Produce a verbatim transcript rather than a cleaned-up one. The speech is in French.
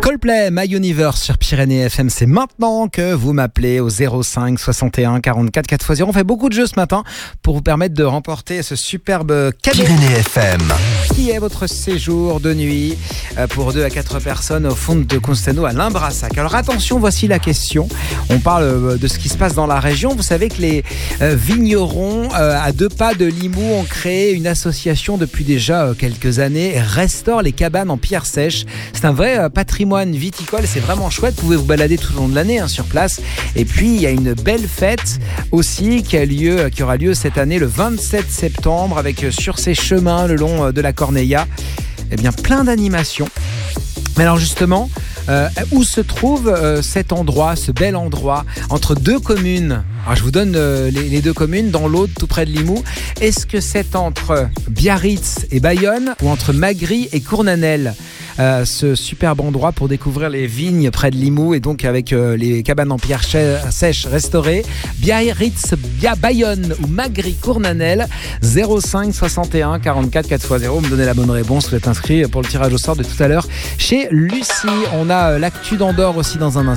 Coldplay, My Universe sur Pyrénées F M. C'est maintenant que vous m'appelez au zéro cinq soixante et un quarante-quatre quatre fois zéro. On fait beaucoup de jeux ce matin pour vous permettre de remporter ce superbe cadeau. Pyrénées F M. Qui est votre séjour de nuit pour deux à quatre personnes au fond de Constano à Limbrassac. Alors attention, voici la question. On parle de ce qui se passe dans la région. Vous savez que les vignerons à deux pas de Limoux ont créé une association depuis déjà quelques années. Restaure les cabanes en pierre sèche. C'est un vrai patrimoine viticole, c'est vraiment chouette. Vous pouvez vous balader tout au long de l'année hein, sur place. Et puis il y a une belle fête aussi qui a lieu, qui aura lieu cette année le vingt-sept septembre avec sur ces chemins le long de la Corneilla, eh bien plein d'animations. Mais alors justement, euh, où se trouve euh, cet endroit, ce bel endroit entre deux communes? Alors je vous donne euh, les, les deux communes dans l'Aude, tout près de Limoux. Est-ce que c'est entre Biarritz et Bayonne ou entre Magry et Cournanel? Euh, ce superbe endroit pour découvrir les vignes près de Limoux et donc avec euh, les cabanes en pierre sèche restaurées. Biarritz, Bia, Bayonne ou Magry, Cournanel. Zéro cinq soixante et un quarante-quatre quatre fois zéro. Vous me donnez la bonne réponse. Vous êtes inscrit pour le tirage au sort de tout à l'heure chez Lucie. On a euh, l'actu d'Andorre aussi dans un instant.